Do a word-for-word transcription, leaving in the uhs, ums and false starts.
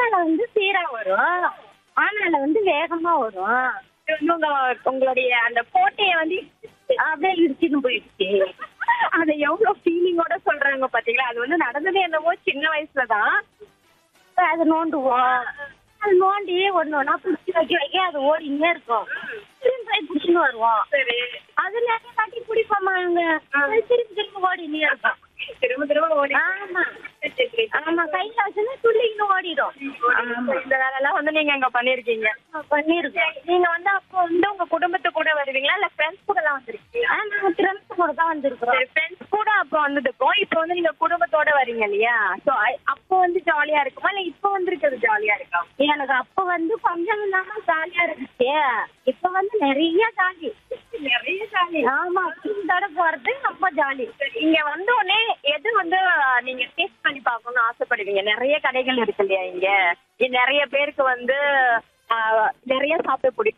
பெண்ணால வந்து சீரா வரும், ஆனால வந்து வேகமா வரும். இது வந்து உங்க உங்களுடைய அந்த கோட்டையை வந்து அப்படியே இடிச்சுன்னு போயிடுச்சு. அதை எவ்வளவு ஃபீலிங்கோட சொல்றாங்க பாத்தீங்களா? அது வந்து நடந்தது என்னமோ சின்ன வயசுலதான். அது நோண்டுவோம், அது நோண்டி ஒண்ணு ஒண்ணா புடிச்சு வைக்க வைக்க அது ஓடினே இருக்கும். திரும்பி போய் புடிச்சுன்னு வருவோம். சரி. அது நிறைய காட்டி பிடிப்போமா அங்க, அது திரும்பி திரும்பி ஓடினே இருக்கும். திரும்ப திரும்ப ஓடி. ஆமா ஆமா, கையில வச்சுன்னா துள்ளின்னு ஓடிடும். ஆமா. இந்த வேலை எல்லாம் வந்து நீங்க அங்க பண்ணிருக்கீங்க. பண்ணிருக்கோம். நீங்க வந்து அப்போ வந்து உங்க குடும்பத்து கூட வருவீங்களா இல்ல ஃப்ரெண்ட்ஸ் கூட எல்லாம் வந்திருக்கீங்களா? ஆனா நாங்க ஃப்ரெண்ட்ஸ் கூட தான் வந்திருக்கிறோம். ஃப்ரெண்ட்ஸ் கூட அப்போ வந்ததுக்கும் இப்போ வந்து நீங்க குடும்பத்தோட வரீங்க இல்லையா? சோ அப்போ வந்து ஜாலியா இருக்குமா இல்ல இப்போ வந்திருக்கிறது ஜாலியா இருக்கா? எனக்கு அப்ப வந்து கொஞ்சம் இல்லாம ஜாலியா இருந்துச்சு, இப்ப வந்து நிறைய ஜாலி. நிறைய ஜாலி. ஆமா, ஃப்ரெண்ட்ஸோட போறது ரொம்ப ஜாலி. இங்க வந்த உடனே எது வந்து நீங்க டேஸ்ட் பண்ணி பார்க்கணும்னு ஆசைப்படுவீங்க? நிறைய கடைகள் இருக்கு இல்லையா இங்க? இங்க நிறைய பேருக்கு வந்து ஆஹ், நிறைய சாப்பிட பிடிக்கும்.